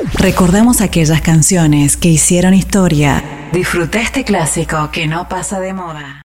Recordamos aquellas canciones que hicieron historia. Disfruta este clásico que no pasa de moda.